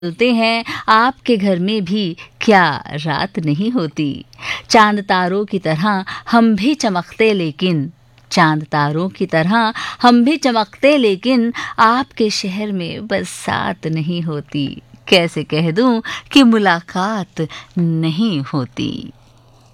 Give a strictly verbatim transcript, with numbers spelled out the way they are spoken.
बोलते हैं आपके घर में भी क्या रात नहीं होती। चांद तारों की तरह हम भी चमकते लेकिन चांद तारों की तरह हम भी चमकते लेकिन आपके शहर में बरसात नहीं होती। कैसे कह दूं कि मुलाकात नहीं होती।